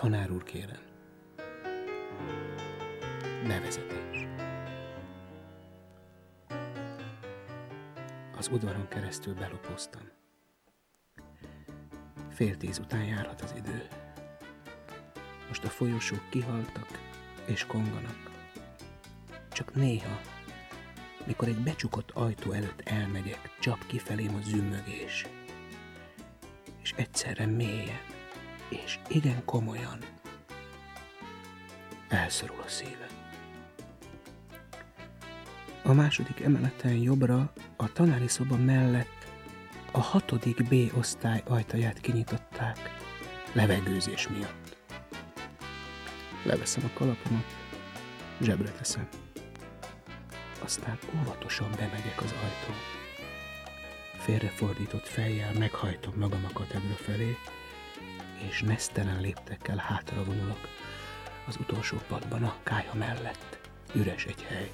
Tanár úr, kérem. Bevezetés. Az udvaron keresztül belopóztam. 9:30 után járhat az idő. Most a folyosók kihaltak és konganak. Csak néha, mikor egy becsukott ajtó előtt elmegyek, csap kifelém a zümmögés. És egyszerre mélyen, és igen komolyan elszorul a szívem. A második emeleten jobbra, a tanári szoba mellett a 6. B osztály ajtaját kinyitották levegőzés miatt. Leveszem a kalapomat, zsebre teszem. Aztán óvatosan bemegyek az ajtón. Félrefordított fejjel meghajtom magam a katedra felé, és nesztelen léptekkel hátra vonulok az utolsó padban a kályha mellett. Üres egy hely.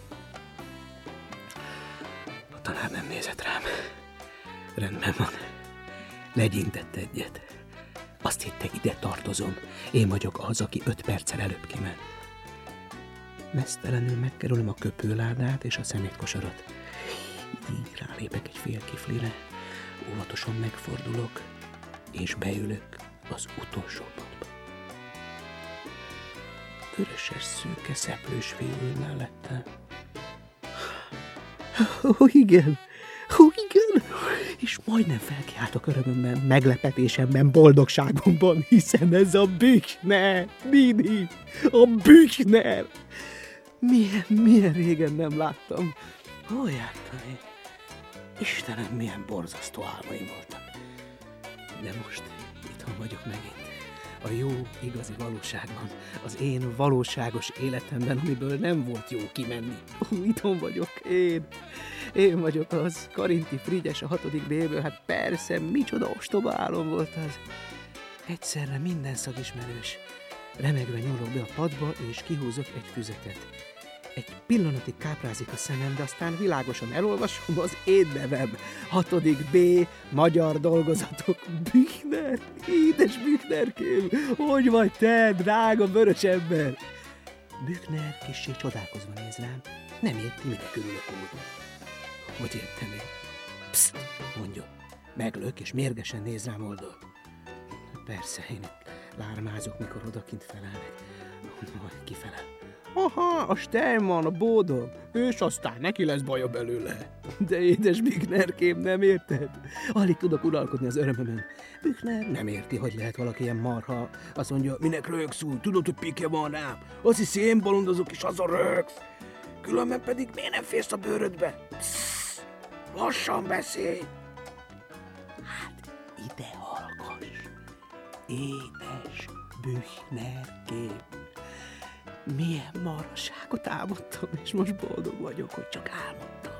A tanár nem nézett rám. Rendben van. Legyintett egyet. Azt hitte, ide tartozom. Én vagyok az, aki 5 perccel előbb kiment. Mesztelenül megkerülöm a köpőládát és a szemétkosarat. Így rálépek egy fél kiflire. Óvatosan megfordulok, és beülök az utolsó padba. Vöröses, szőke, szeplős fiú ül mellettem. Igen! És majdnem felkiáltok örömömben, meglepetésemben, boldogságomban, hiszen ez a Büchner, Didi, a Büchner! Milyen régen nem láttam. Hol jártam én? Istenem, milyen borzasztó álmaim voltak. De most itthon vagyok megint. A jó, igazi valóságban, az én valóságos életemben, amiből nem volt jó kimenni. Itthon vagyok, én vagyok az, Karinti Frigyes a 6. B-ből, hát persze, micsoda ostoba álom volt az. Egyszerre minden szagismerős. Remegve nyúlok be a padba, és kihúzok egy füzetet. Egy pillanatig káprázik a szemem, de aztán világosan elolvasom az én nevem. 6. B, magyar dolgozatok. Büchner, édes Büchnerkém, hogy vagy te, drága vörös ember? Büchner kissé csodálkozva néz rám. Nem érti, minek örülök úgy. Hogy értem én? Pszt, mondja. Meglök, és mérgesen néz rám oldalt. Persze, én itt lármázok, mikor odakint felelnek. Majd kifelel. Aha, a Steinmann, a bódog, és aztán neki lesz baja belőle. De édes Büchnerkém, nem érted? Alig tudok uralkodni az örömömön. Büchner nem érti, hogy lehet valaki ilyen marha. Azt mondja, minek rögsz úgy, tudod, hogy pikje van rám. Azt hiszi, én bolondozok, és azon rögsz. Különben pedig miért nem férsz a bőrödbe? Pssz, lassan beszélj. Hát, ide hallgass. Édes Büchnerkém. Milyen marhaságot álmodtam, és most boldog vagyok, hogy csak álmodtam.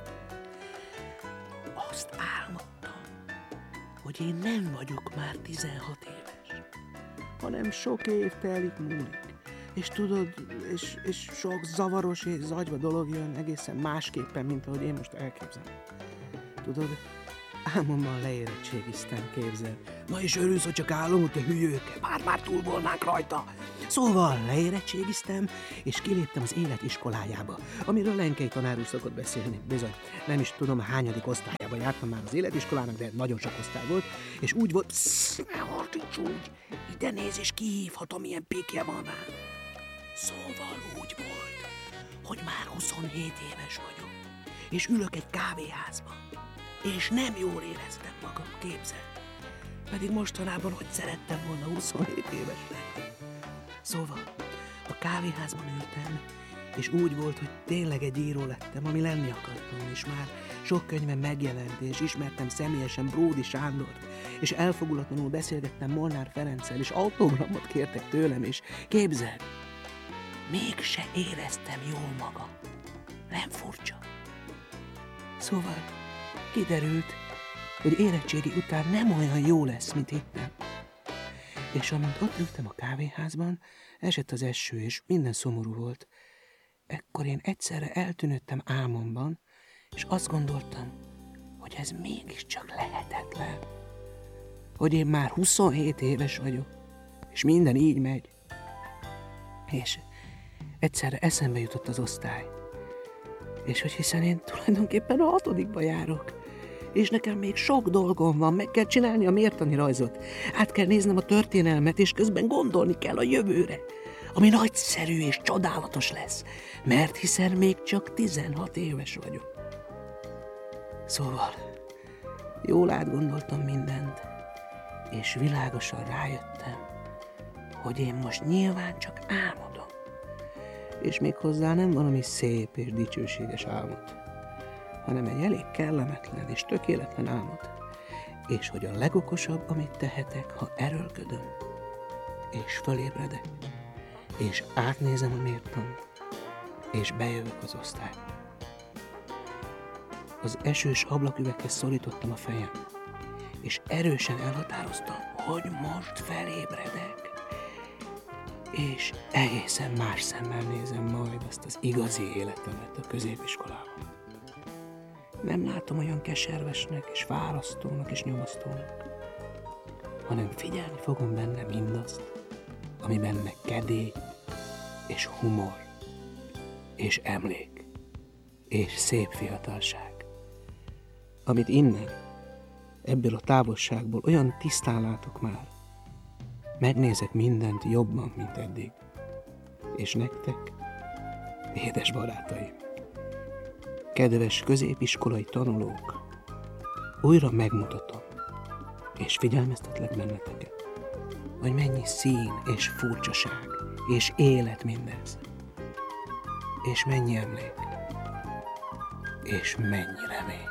Azt álmodtam, hogy én nem vagyok már 16 éves, hanem sok év telik múlik. És tudod, és sok zavaros és zagyva dolog jön egészen másképpen, mint ahogy én most elképzelem. Tudod, álmomban leérettségiztem, képzel. Na és örülsz, hogy csak álom, te hülyők, már túl volnánk rajta. Szóval leérettségiztem, és kiléptem az élet iskolájába, amiről Lenkei tanár úr szokott beszélni. Bizony, nem is tudom, hányadik osztályába jártam már az életiskolának, de nagyon sok osztály volt, és úgy volt, ne hordíts úgy, ide néz, és kihívhatom, milyen pékje van rá. Szóval úgy volt, hogy már 27 éves vagyok, és ülök egy kávéházban, és nem jól éreztem magam, képzel. Pedig mostanában hogy szerettem volna 27 éves lenni. Szóval a kávéházban ültem, és úgy volt, hogy tényleg egy író lettem, ami lenni akartam, és már sok könyvem megjelent, és ismertem személyesen Bródi Sándort, és elfogulatlanul beszélgettem Molnár Ferenccel, és autogramot kértek tőlem, és képzeld, mégse éreztem jól magam. Nem furcsa? Szóval kiderült, hogy érettségi után nem olyan jó lesz, mint hittem. És amint ott ültem a kávéházban, esett az eső, és minden szomorú volt. Ekkor én egyszerre eltűnődtem álmomban, és azt gondoltam, hogy ez mégiscsak lehetetlen. Hogy én már 27 éves vagyok, és minden így megy. És egyszerre eszembe jutott az osztály. És hogy hiszen én tulajdonképpen a 6. járok. És nekem még sok dolgom van, meg kell csinálni a mértani rajzot. Át kell néznem a történelmet, és közben gondolni kell a jövőre, ami nagyszerű és csodálatos lesz, mert hiszen még csak 16 éves vagyok. Szóval, jól átgondoltam mindent, és világosan rájöttem, hogy én most nyilván csak álmodom, és még hozzá nem valami szép és dicsőséges álmot, hanem egy elég kellemetlen és tökéletlen álmot, és hogy a legokosabb, amit tehetek, ha erőlködöm, és fölébredek, és átnézem a mértant, és bejövök az osztályba. Az esős ablaküveghez szorítottam a fejem, és erősen elhatároztam, hogy most felébredek, és egészen más szemmel nézem majd azt az igazi életemet a középiskolában. Nem látom olyan keservesnek, és fárasztónak, és nyomasztónak, hanem figyelni fogom benne mindazt, ami benne kedély, és humor, és emlék, és szép fiatalság, amit innen, ebből a távolságból olyan tisztán látok már, megnézek mindent jobban, mint eddig. És nektek, édes barátaim, kedves középiskolai tanulók, újra megmutatom, és figyelmeztetlek benneteket, hogy mennyi szín és furcsaság, és élet mindez, és mennyi emlék, és mennyi remény.